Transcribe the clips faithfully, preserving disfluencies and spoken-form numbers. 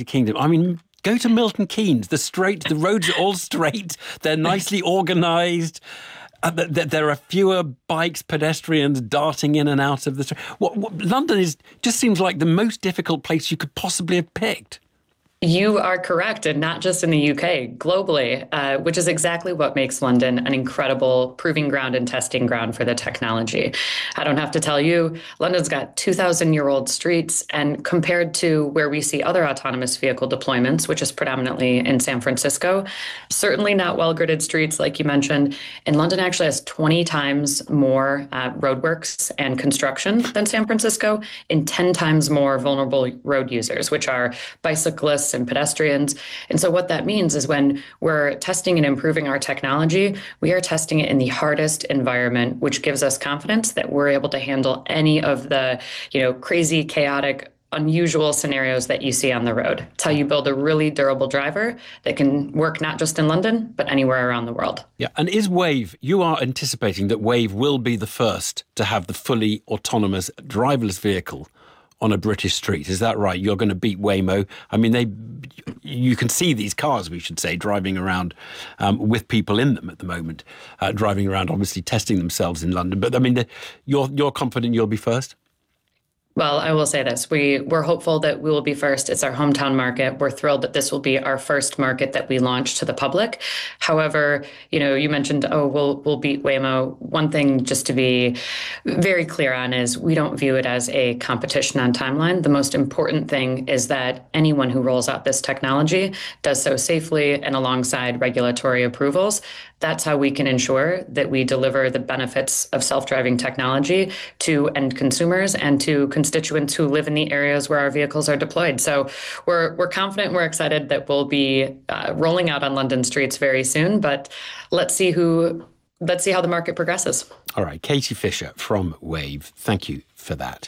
United Kingdom. I mean, go to Milton Keynes. The straight, the roads are all straight. They're nicely organised. Uh, th- there are fewer bikes, pedestrians darting in and out of the street. What, what, London is just seems like the most difficult place you could possibly have picked. You are correct, and not just in the U K, globally, uh, which is exactly what makes London an incredible proving ground and testing ground for the technology. I don't have to tell you, London's got two thousand year old streets, and compared to where we see other autonomous vehicle deployments, which is predominantly in San Francisco, certainly not well-gridded streets like you mentioned. And London actually has twenty times more uh, roadworks and construction than San Francisco, and ten times more vulnerable road users, which are bicyclists and pedestrians. And so what that means is when we're testing and improving our technology, we are testing it in the hardest environment, which gives us confidence that we're able to handle any of the, you know, crazy, chaotic, unusual scenarios that you see on the road. It's how you build a really durable driver that can work not just in London, but anywhere around the world. Yeah, and is Wayve, you are anticipating that Wayve will be the first to have the fully autonomous driverless vehicle on a British street. Is that right? You're going to beat Waymo. I mean, they, you can see these cars, we should say, driving around um, with people in them at the moment, uh, driving around, obviously testing themselves in London. But I mean, the, you're you're confident you'll be first? Well, I will say this. We, we're hopeful that we will be first. It's our hometown market. We're thrilled that this will be our first market that we launch to the public. However, you know, you mentioned, oh, we'll, we'll beat Waymo. One thing just to be very clear on is we don't view it as a competition on timeline. The most important thing is that anyone who rolls out this technology does so safely and alongside regulatory approvals. That's how we can ensure that we deliver the benefits of self-driving technology to end consumers and to constituents who live in the areas where our vehicles are deployed. So we're we're confident, we're excited that we'll be uh, rolling out on London streets very soon, but let's see who let's see how the market progresses. All right, Katie Fisher from Wayve, thank you for that.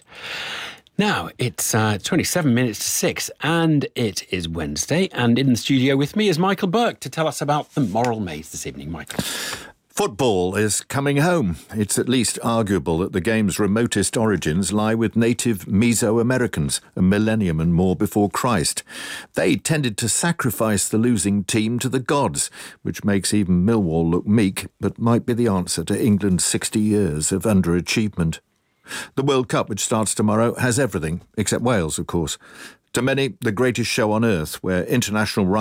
Now, it's uh, twenty-seven minutes to six, and it is Wednesday, and in the studio with me is Michael Burke to tell us about the Moral Maze this evening. Michael. Football is coming home. It's at least arguable that the game's remotest origins lie with native Mesoamericans, a millennium and more before Christ. They tended to sacrifice the losing team to the gods, which makes even Millwall look meek, but might be the answer to England's sixty years of underachievement. The World Cup, which starts tomorrow, has everything, except Wales, of course. To many, the greatest show on earth, where international